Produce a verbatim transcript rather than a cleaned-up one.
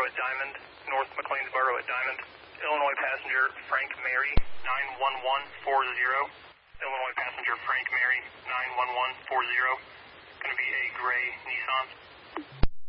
at Diamond, North McLeansboro at Diamond. Illinois passenger Frank Mary, nine one one four zero. Illinois passenger Frank Mary, nine one one four zero. Going to be a gray Nissan.